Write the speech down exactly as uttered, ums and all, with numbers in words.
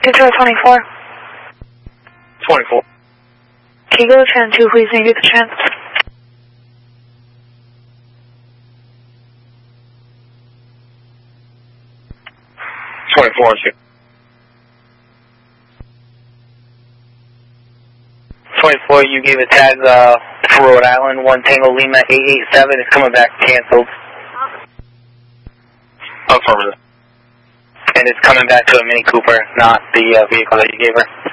Control twenty-four. twenty-four. Kilo ten two, please make the chance. twenty-four, two. twenty-four, you gave a tag uh, for Rhode Island, one Tango Lima eight eight seven, it's coming back canceled. Affirmative. And it's coming back to a Mini Cooper, not the uh, vehicle that you gave her.